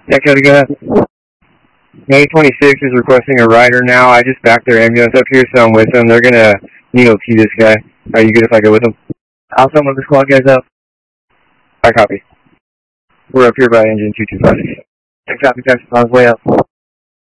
Yeah, Cody, go ahead. May 26 is requesting a rider now. I just backed their ambulance up here, so I'm with them. They're gonna needle key this guy. Are you good if I go with them? I'll send one of the squad guys up. I copy. We're up here by engine 225. I copy, Texas, on his way up.